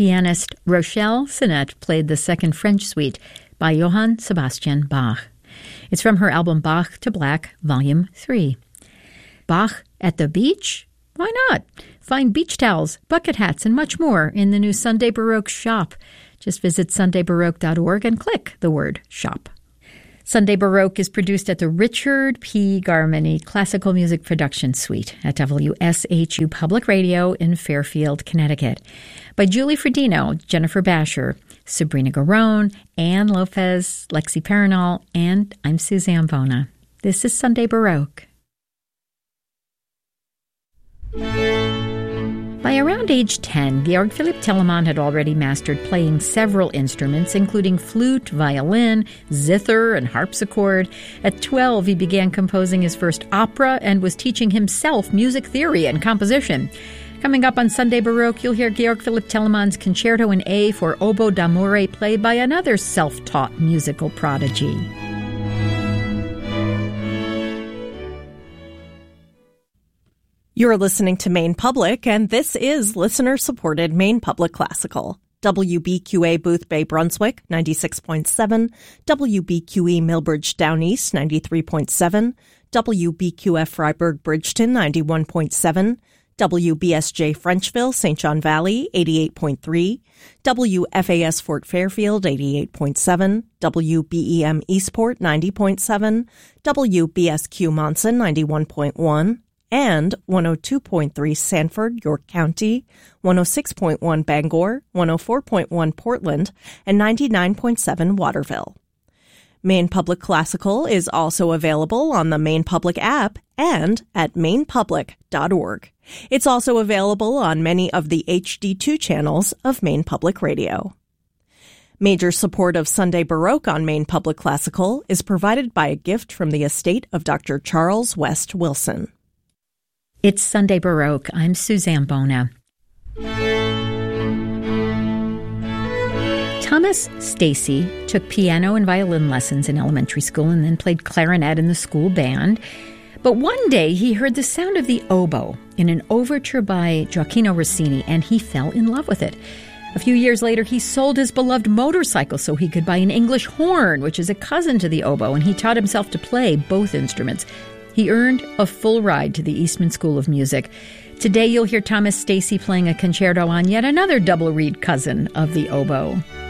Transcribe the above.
pianist Rochelle Sinnett played the Second French Suite by Johann Sebastian Bach. It's from her album Bach to Black, Volume 3. Bach at the beach? Why not? Find beach towels, bucket hats, and much more in the new Sunday Baroque shop. Just visit sundaybaroque.org and click the word shop. Sunday Baroque is produced at the Richard P. Garmany Classical Music Production Suite at WSHU Public Radio in Fairfield, Connecticut, by Julie Fredino, Jennifer Basher, Sabrina Garone, Ann Lopez, Lexi Paranol, and I'm Suzanne Bona. This is Sunday Baroque. By around age 10, Georg Philipp Telemann had already mastered playing several instruments, including flute, violin, zither, and harpsichord. At 12, he began composing his first opera and was teaching himself music theory and composition. Coming up on Sunday Baroque, you'll hear Georg Philipp Telemann's Concerto in A for Oboe d'Amore played by another self-taught musical prodigy. You're listening to Maine Public, and this is listener-supported Maine Public Classical. WBQA Booth Bay, Brunswick, 96.7, WBQE Millbridge Down East, 93.7, WBQF Freiburg Bridgeton, 91.7, WBSJ Frenchville, St. John Valley, 88.3, WFAS Fort Fairfield, 88.7, WBEM Eastport, 90.7, WBSQ Monson, 91.1, and 102.3 Sanford, York County, 106.1 Bangor, 104.1 Portland, and 99.7 Waterville. Maine Public Classical is also available on the Maine Public app and at mainepublic.org. It's also available on many of the HD2 channels of Maine Public Radio. Major support of Sunday Baroque on Maine Public Classical is provided by a gift from the estate of Dr. Charles West Wilson. It's Sunday Baroque. I'm Suzanne Bona. Thomas Stacy took piano and violin lessons in elementary school and then played clarinet in the school band. But one day he heard the sound of the oboe in an overture by Gioacchino Rossini, and he fell in love with it. A few years later, he sold his beloved motorcycle so he could buy an English horn, which is a cousin to the oboe, and he taught himself to play both instruments. He earned a full ride to the Eastman School of Music. Today you'll hear Thomas Stacy playing a concerto on yet another double reed cousin of the oboe.